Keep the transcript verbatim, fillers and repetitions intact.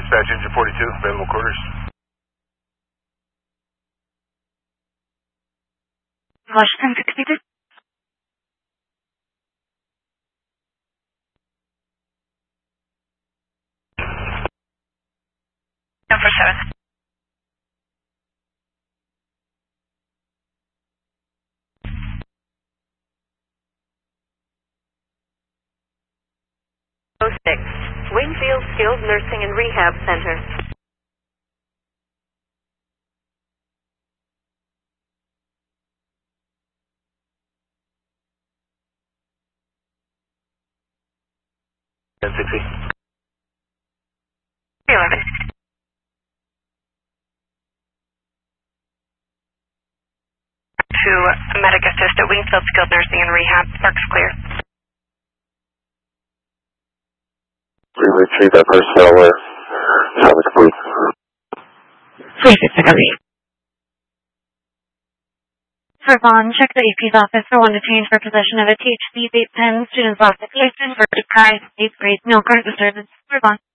Dispatch engine forty-two, available quarters. Washington sixty-two. Number seven. oh six, Wingfield Skilled Nursing and Rehab Center. ten sixty. eleven. To medic assist at Wingfield Skilled Nursing and Rehab. Sparks clear. We retrieve that personnel where traffic complete. Please, it's Secretary. For Vaughn, check the A P's office for one to change for possession of a T H C vape pen. Students lost the patient for prize eighth grade. No current disturbance. For Vaughn.